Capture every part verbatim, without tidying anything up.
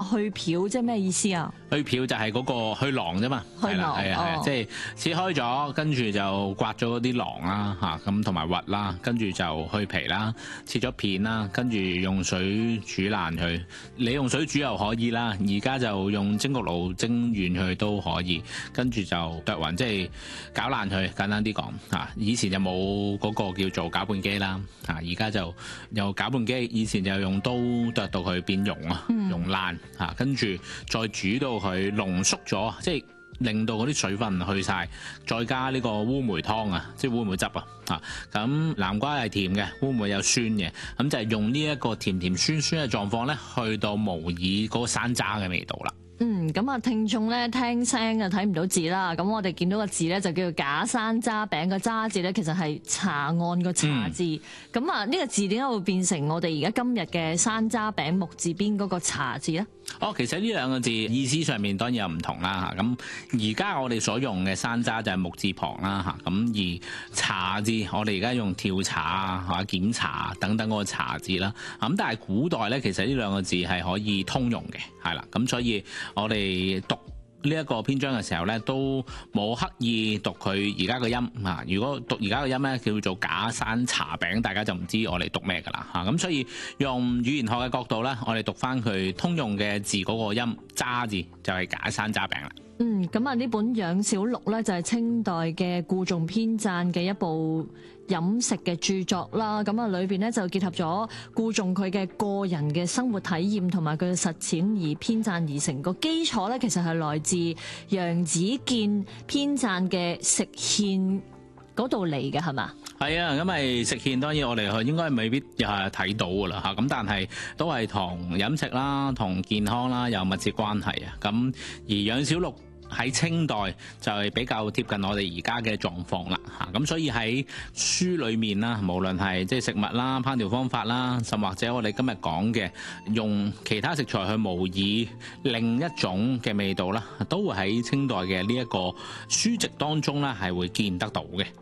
去漂，即係咩意思啊？ 去漂就係嗰個去囊啫嘛， 去囊係啊係啊，即係切開咗，跟住就刮咗嗰啲囊啦嚇，咁同埋核啦，跟住就去皮啦，切咗片啦，跟住用水煮爛佢。你用水煮又可以啦，而家就用蒸焗爐蒸軟佢都可以，跟住就剁勻，即係攪爛佢。簡單啲講嚇，以前就冇嗰個叫做攪拌機啦嚇，而家就有攪拌機。以前就用刀剁到佢變溶啊，溶爛嚇，跟住再煮到佢濃縮咗，即係令到嗰啲水分去晒，再加呢個烏梅湯啊，即係烏梅汁啊嚇。咁南瓜係甜嘅，烏梅又酸嘅，咁就係用呢一個甜甜酸酸嘅狀況咧，去到模擬嗰個山楂嘅味道啦。 嗯，咁啊，聽眾咧聽聲啊睇唔到字啦，咁我哋見到個字咧就叫做假山楂餅，個渣字咧其實係查案個查字，咁啊呢個字點解會變成我哋而家今日嘅山楂餅木字邊嗰個查字咧？ 哦，其實呢兩個字意思上面當然有唔同啦嚇，咁而家我哋所用嘅山楂就係木字旁啦嚇，咁而查字我哋而家用跳查啊嚇、檢查等等嗰個查字啦，咁但係古代咧其實呢兩個字係可以通用嘅，係啦，咁所以我哋讀呢一個篇章嘅時候咧，都冇刻意讀佢而家個音啊。如果讀而家個音咧，叫做假山茶餅，大家就唔知我哋讀咩噶啦嚇。咁所以用語言學嘅角度咧，我哋讀翻佢通用嘅字嗰個音渣字，就係假山楂餅啦。 嗯，咁啊呢本《養小錄》咧就係清代嘅顧仲編撰嘅一部飲食嘅著作啦。咁啊裏邊咧就結合咗顧仲佢嘅個人嘅生活體驗同埋佢嘅實踐而編撰而成。個基礎咧其實係來自楊子建編撰嘅《食芡》嗰度嚟嘅，係嘛？ 係啊，咁咪食芡當然我哋應該未必又係睇到噶啦嚇，咁但係都係同飲食啦、同健康啦有密切關係啊。咁而養小錄喺清代就係比較貼近我哋而家嘅狀況啦嚇，咁所以喺書裡面啦，無論係即係食物啦、烹調方法啦，甚或者我哋今日講嘅用其他食材去模擬另一種嘅味道啦，都會喺清代嘅呢一個書籍當中咧係會見得到嘅。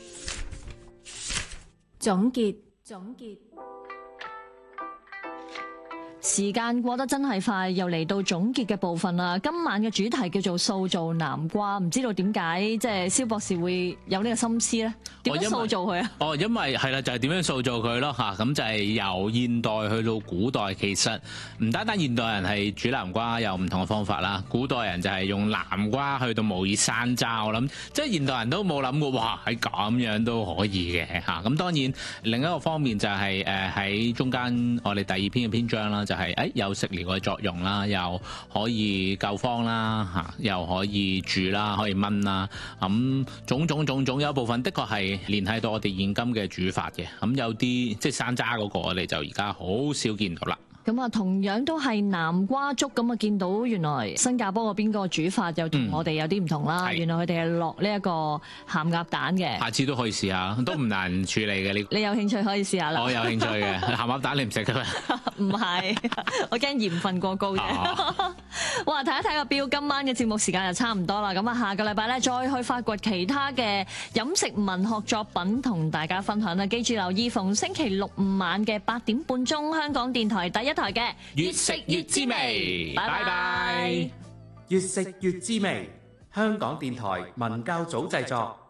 總結總結。 時間過得真係快，又嚟到總結嘅部分啦。今晚嘅主題叫做塑造南瓜，唔知道點解即係蕭博士會有呢個心思咧？點樣塑造佢啊？ 哦，因為係啦，就係、是、點樣塑造佢咯嚇。咁就係由現代去到古代，其實唔單單現代人係煮南瓜有唔同嘅方法啦，古代人就係用南瓜去到模擬山楂。我諗即係現代人都冇諗過，哇喺咁樣都可以嘅嚇。咁當然另一個方面就係誒喺中間我哋第二篇嘅篇章啦，就係、是、誒有食療嘅作用啦，又可以救荒啦嚇，又可以煮啦，可以燜啦，咁種種種種有一部分的確係聯繫到我哋現今嘅煮法嘅，咁有啲即係山楂嗰個我哋就而家好少見到啦。 咁啊，同樣都係南瓜粥，咁啊見到原來新加坡嗰邊個煮法又同我哋有啲唔同啦。嗯、原來佢哋係落呢一個鹹鴨蛋嘅。下次都可以試下，都唔難處理嘅呢。 你有興趣可以試下啦。 我有興趣嘅鹹鴨蛋你唔食嘅咩？ 唔係，我驚鹽分過高啫。哦、哇！睇一睇個表，今晚嘅節目時間就差唔多啦。咁啊，下個禮拜咧再去發掘其他嘅飲食文學作品同大家分享啦。記住留意逢星期六午晚嘅八點半鐘，香港電台第一台嘅越食越滋味，拜拜。 越食越滋味，香港電台文教組製作。